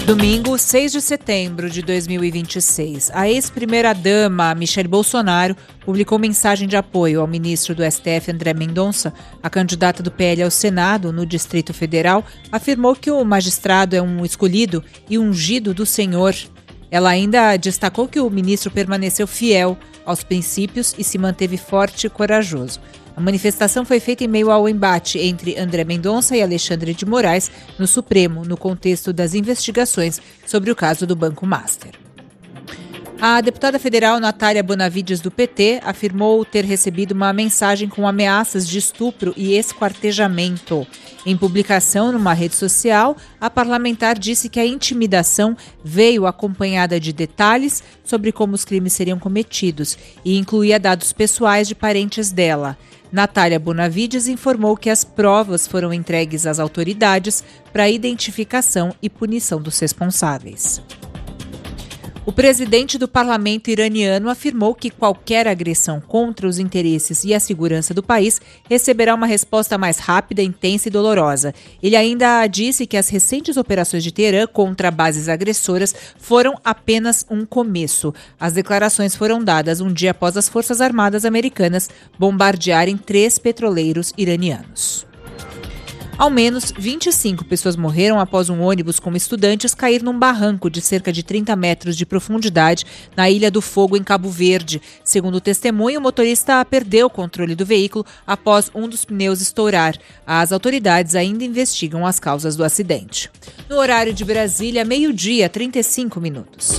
Domingo, 6 de setembro de 2026, a ex-primeira-dama Michele Bolsonaro publicou mensagem de apoio ao ministro do STF, André Mendonça. A candidata do PL ao Senado, no Distrito Federal, afirmou que o magistrado é um escolhido e ungido do Senhor. Ela ainda destacou que o ministro permaneceu fiel aos princípios e se manteve forte e corajoso. A manifestação foi feita em meio ao embate entre André Mendonça e Alexandre de Moraes no Supremo, no contexto das investigações sobre o caso do Banco Master. A deputada federal Natália Bonavides, do PT, afirmou ter recebido uma mensagem com ameaças de estupro e esquartejamento. Em publicação numa rede social, a parlamentar disse que a intimidação veio acompanhada de detalhes sobre como os crimes seriam cometidos e incluía dados pessoais de parentes dela. Natália Bonavides informou que as provas foram entregues às autoridades para identificação e punição dos responsáveis. O presidente do parlamento iraniano afirmou que qualquer agressão contra os interesses e a segurança do país receberá uma resposta mais rápida, intensa e dolorosa. Ele ainda disse que as recentes operações de Teherã contra bases agressoras foram apenas um começo. As declarações foram dadas um dia após as Forças Armadas americanas bombardearem 3 petroleiros iranianos. Ao menos 25 pessoas morreram após um ônibus com estudantes cair num barranco de cerca de 30 metros de profundidade na Ilha do Fogo, em Cabo Verde. Segundo o testemunho, o motorista perdeu o controle do veículo após um dos pneus estourar. As autoridades ainda investigam as causas do acidente. No horário de Brasília, 12h, 35 minutos.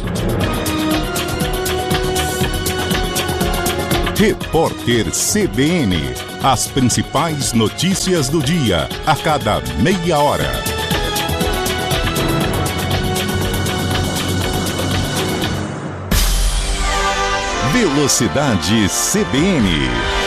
Repórter CBN. As principais notícias do dia, a cada meia hora. Velocidade CBN.